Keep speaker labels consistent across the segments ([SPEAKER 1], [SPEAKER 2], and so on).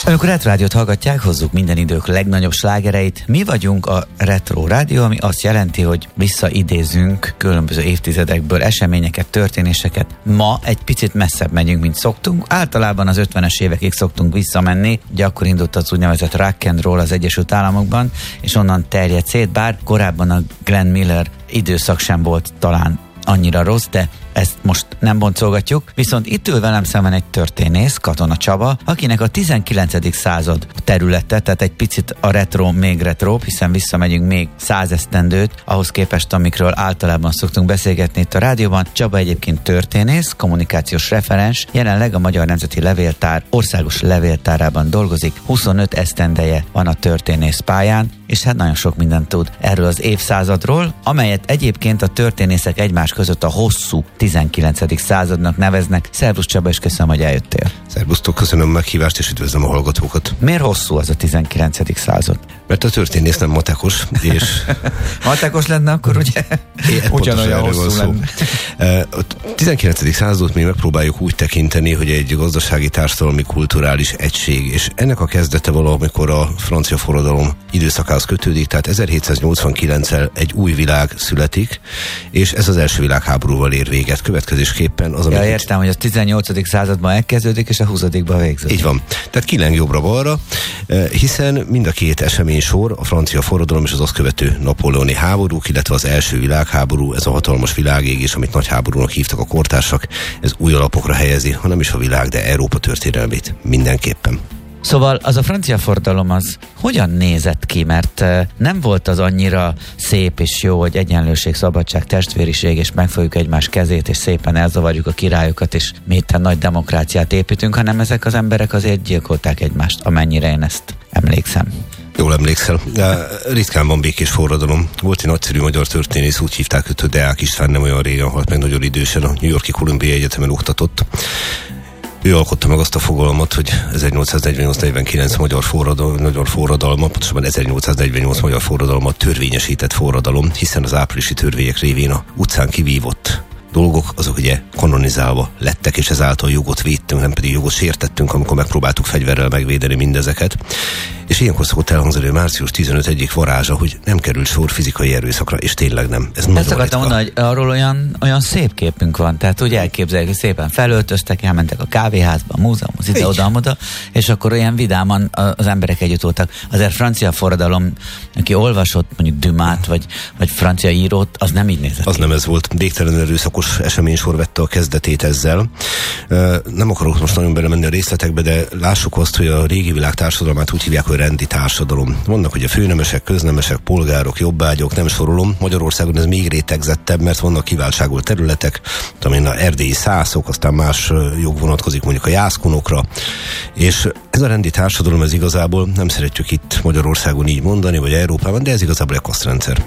[SPEAKER 1] Önök a Retro Rádiót hallgatják, hozzuk minden idők legnagyobb slágereit. Mi vagyunk a Retro Rádió, ami azt jelenti, hogy visszaidézünk különböző évtizedekből eseményeket, történéseket. Ma egy picit messzebb megyünk, mint szoktunk. Általában az 50-es évekig szoktunk visszamenni. Ugye akkor indult az úgynevezett rock and roll az Egyesült Államokban, és onnan terjedt szét, bár korábban a Glenn Miller időszak sem volt talán annyira rossz, de ezt most nem boncolgatjuk. Viszont itt ül velem szemben egy történész, Katona Csaba, akinek a 19. század területe, tehát egy picit a retro, még retro, hiszen visszamegyünk még 100 esztendőt, ahhoz képest, amikről általában szoktunk beszélgetni itt a rádióban. Csaba egyébként történész, kommunikációs referens, jelenleg a Magyar Nemzeti Levéltár országos levéltárában dolgozik, 25 esztendeje van a történész pályán, és hát nagyon sok mindent tud erről az évszázadról, amelyet egyébként a történészek egymás között a hosszú 19. századnak neveznek. Szervusz Csaba, és köszönöm, hogy eljöttél.
[SPEAKER 2] Szervusztok, köszönöm a meghívást, és üdvözlöm a hallgatókat.
[SPEAKER 1] Miért hosszú az a 19. század?
[SPEAKER 2] Mert a történész nem matekos, és...
[SPEAKER 1] matekos lenne, akkor ugye ugyanolyan hosszú lenne.
[SPEAKER 2] A 19. századot mi megpróbáljuk úgy tekinteni, hogy egy gazdasági, társadalmi, kulturális egység, és ennek a kezdete valamikor a francia forradalom időszakához kötődik, tehát 1789-el egy új világ születik, és ez az első világháborúval ér véget. Következésképpen az,
[SPEAKER 1] amit... értem, hogy a 18. században elkezdődik, és a 20-ban végződik.
[SPEAKER 2] Így van. Tehát kileng jobbra-balra, hiszen mind a két eseménysor, a francia forradalom és az azt követő napóleoni háborúk, illetve az első világháború, ez a hatalmas világégés, amit nagy háborúnak hívtak a kortársak, ez új alapokra helyezi, hanem is a világ, de Európa történelmét mindenképpen.
[SPEAKER 1] Szóval az a francia forradalom az hogyan nézett ki, mert nem volt az annyira szép és jó, hogy egyenlőség, szabadság, testvériség, és megfogjuk egymás kezét, és szépen elzavarjuk a királyokat, és mi itt nagy demokráciát építünk, hanem ezek az emberek azért gyilkolták egymást, amennyire én ezt emlékszem.
[SPEAKER 2] Jól emlékszel, de ritkán van békés forradalom. Volt egy nagyszerű magyar történész, úgy hívták őt, hogy Deák István, nem olyan régen halt meg, nagyon idősen, a New York-i Columbia Egyetemen oktatott. Ő alkotta meg azt a fogalmat, hogy 1848-49 magyar forradalma, pontosabban 1848 magyar forradalma törvényesített forradalom, hiszen az áprilisi törvények révén a utcán kivívott dolgok, azok ugye kanonizálva lettek, és ezáltal jogot védtünk, nem pedig jogot sértettünk, amikor megpróbáltuk fegyverrel megvédeni mindezeket. És ilyenkor szokott elhangzani, hogy március 15 egyik varázsa, hogy nem került sor fizikai erőszakra, és tényleg nem.
[SPEAKER 1] Ezt akartam mondani, hogy arról olyan szép képünk van, tehát úgy elképzeljük, hogy szépen felöltöztek, elmentek a kávéházba, a múzeumhoz, ide-oda, és akkor olyan vidáman az emberek együtt voltak. Azért francia forradalom, aki olvasott mondjuk Dumát, vagy francia írót, az nem így nézett.
[SPEAKER 2] Az nem ez volt. Végtelen erőszakos eseménysor vette a kezdetét ezzel. Nem akarok most nagyon belemenni a részletekbe, de lássuk azt, hogy a régi világ társadalmát úgy hívják, hogy rendi társadalom. Vannak ugye főnemesek, köznemesek, polgárok, jobbágyok, nem sorolom. Magyarországon ez még rétegzettebb, mert vannak kiváltságolt területek, amilyen a erdélyi szászok, aztán más jog vonatkozik mondjuk a jászkunokra. És ez a rendi társadalom, ez igazából, nem szeretjük itt Magyarországon így mondani, vagy Európában, de ez igazából egy kasztrendszer.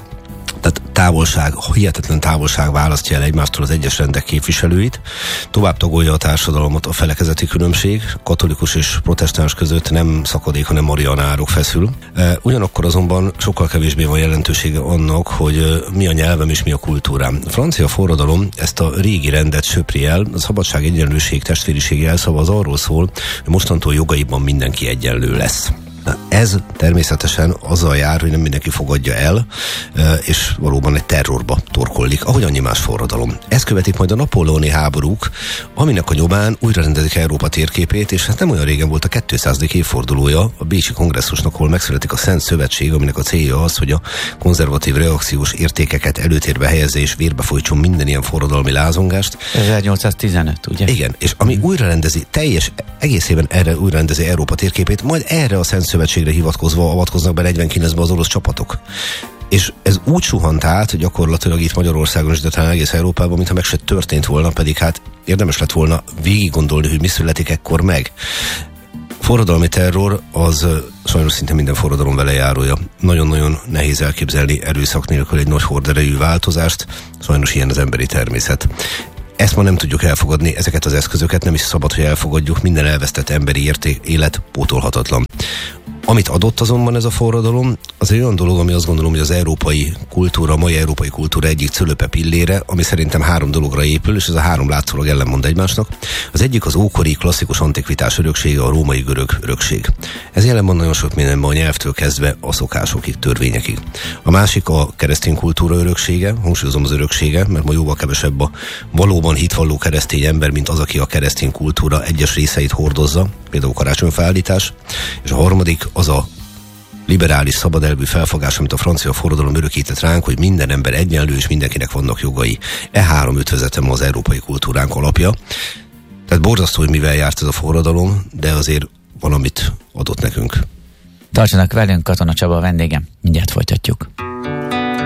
[SPEAKER 2] Tehát hihetetlen távolság választja el egymástól az egyes rendek képviselőit, tovább tagolja a társadalmat a felekezeti különbség, katolikus és protestáns között nem szakadék, hanem marianárok feszül. Ugyanakkor azonban sokkal kevésbé van jelentősége annak, hogy mi a nyelvem és mi a kultúrám. A francia forradalom ezt a régi rendet söpri el, a szabadság, egyenlőség, testvériség jelszava az arról szól, hogy mostantól jogaiban mindenki egyenlő lesz. Ez természetesen azzal jár, hogy nem mindenki fogadja el, és valóban egy terrorba torkollik, ahogy annyi más forradalom. Ezt követik majd a napóleoni háborúk, aminek a nyomán újra rendezik Európa térképét, és hát nem olyan régen volt a 200. évfordulója a Bécsi Kongresszusnak, ahol megszületik a Szent Szövetség, aminek a célja az, hogy a konzervatív reakciós értékeket előtérbe helyezze és vérbefolytson minden ilyen forradalmi lázongást.
[SPEAKER 1] 1815, ugye?
[SPEAKER 2] Igen, és ami újra rendezi, egészében erre újra rendezi Európa térképét, majd erre a Szent Szövetségre hivatkozva avatkoznak be 49-ben az orosz csapatok. És ez úgy suhant át, hogy gyakorlatilag itt Magyarországon is, de talán egész Európában, mintha meg se történt volna, pedig hát érdemes lett volna végig gondolni, hogy mi születik ekkor meg. Forradalmi terror az sajnos szinte minden forradalom velejárója. Nagyon-nagyon nehéz elképzelni erőszak nélkül egy nagy horderejű változást, sajnos ilyen az emberi természet. Ezt ma nem tudjuk elfogadni, ezeket az eszközöket nem is szabad, hogy elfogadjuk, minden elvesztett emberi élet pótolhatatlan. Amit adott azonban ez a forradalom, az egy olyan dolog, ami azt gondolom, hogy az európai kultúra, a mai európai kultúra egyik cölöpe pillére, ami szerintem 3 dologra épül, és ez a 3 látszólag ellenmond egymásnak. Az egyik az ókori klasszikus antikvitás öröksége, a római görög örökség. Ez jelenben nagyon sok mindenben, a nyelvtől kezdve a szokásokig, törvényekig. A másik a keresztény kultúra öröksége, hangsúlyozom az öröksége, mert ma jóval kevesebb a valóban hitvalló keresztény ember, mint az, aki a keresztény kultúra egyes részeit hordozza, például karácsonyfeállítás, és a harmadik az a liberális, szabadelvű felfogás, amit a francia forradalom örökített ránk, hogy minden ember egyenlő, és mindenkinek vannak jogai. 3 ötvözetem az európai kultúránk alapja. Tehát borzasztó, hogy mivel járt ez a forradalom, de azért valamit adott nekünk.
[SPEAKER 1] Tartsanak velünk, Katona Csaba a vendégem. Mindjárt folytatjuk.